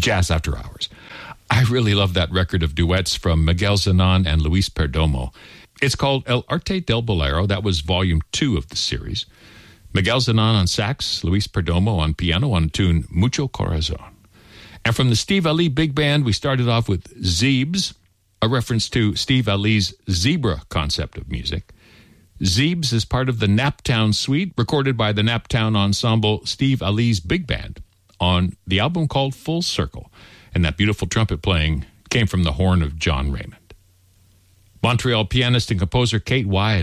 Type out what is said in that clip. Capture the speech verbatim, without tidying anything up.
Jazz After Hours. I really love that record of duets from Miguel Zenon and Luis Perdomo. It's called El Arte del Bolero. That was volume two of the series. Miguel Zenon on sax, Luis Perdomo on piano on tune Mucho Corazon. And from the Steve Ali Big Band, we started off with Zeebs, a reference to Steve Ali's zebra concept of music. Zeebs is part of the Naptown Suite, recorded by the Naptown Ensemble Steve Ali's Big Band on the album called Full Circle. And that beautiful trumpet playing came from the horn of John Raymond. Montreal pianist and composer Kate Wyatt